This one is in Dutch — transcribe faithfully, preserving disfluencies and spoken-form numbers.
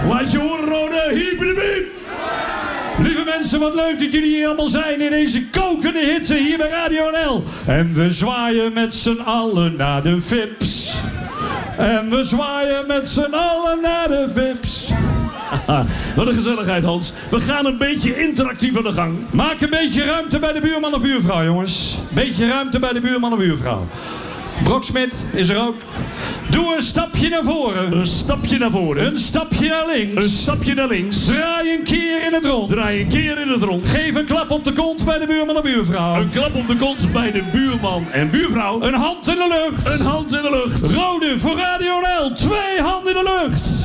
Laat je horen, Rode. Hiep de biep. Lieve mensen, wat leuk dat jullie hier allemaal zijn in deze kokende hitte hier bij Radio N L. En we zwaaien met z'n allen naar de V I P's. En we zwaaien met z'n allen naar de V I P's. Wat een gezelligheid, Hans. We gaan een beetje interactief aan de gang. Maak een beetje ruimte bij de buurman of buurvrouw, jongens. Beetje ruimte bij de buurman of buurvrouw. Broksmit is er ook. Doe een stapje naar voren. Een stapje naar voren. Een stapje naar links. Een stapje naar links. Draai een keer in het rond. Draai een keer in het rond. Geef een klap op de kont bij de buurman of buurvrouw. Een klap op de kont bij de buurman en buurvrouw. Een hand in de lucht. Een hand in de lucht. Rode voor Radio N L. Twee handen in de lucht.